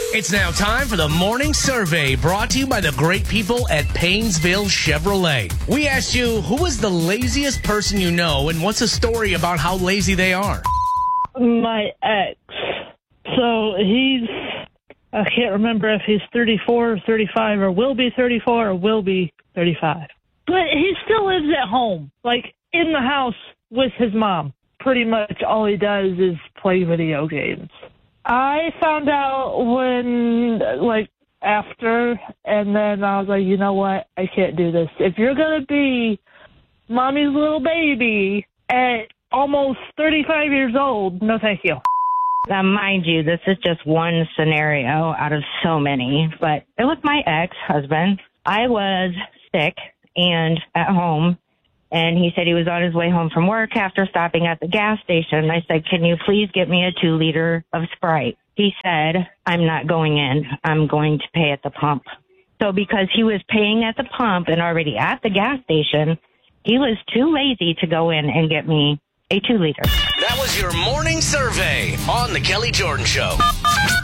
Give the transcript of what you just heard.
It's now time for the morning survey brought to you by the great people at Paynesville Chevrolet. We asked you, who is the laziest person you know, and what's a story about how lazy they are? My ex. So I can't remember if he's 34 or 35 or will be 34 or will be 35. But he still lives at home, like in the house with his mom. Pretty much all he does is play video games. I found out after, and then I was like, you know what? I can't do this. If you're going to be mommy's little baby at almost 35 years old, no thank you. Now, mind you, this is just one scenario out of so many, but it was my ex-husband. I was sick and at home, and he said he was on his way home from work after stopping at the gas station. I said, can you please get me a 2-liter of Sprite? He said, I'm not going in. I'm going to pay at the pump. So because he was paying at the pump and already at the gas station, he was too lazy to go in and get me a 2-liter. That was your morning survey on The Kelly Jordan Show.